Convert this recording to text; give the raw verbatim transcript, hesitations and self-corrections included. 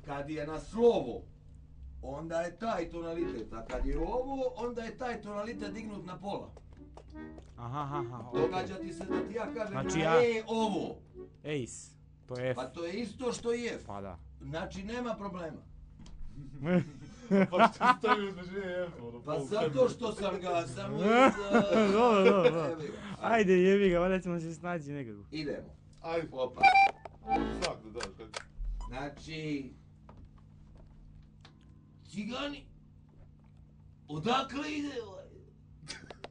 kad je na slovo, onda je taj tonalitet, a kad je ovo, onda je taj tonalitet dignut na pola. Aha, aha, aha, okej. Događa ti se da ti ja kažem Znači na ja- E ovo. Ace, to je F. Pa to je isto što i F. Pa da. Znači nema problema. Pa što stavio između E i F, ono, Pa pol zato što sam ga samo iz... Dobro, dobro, dobro. Evi ga. Ajde, jebi ga, valjda ćemo se snaći nekako. Idemo. Ajde, Opa. znak da daš, kad... Znači... Cigani, odakle ide ovaj?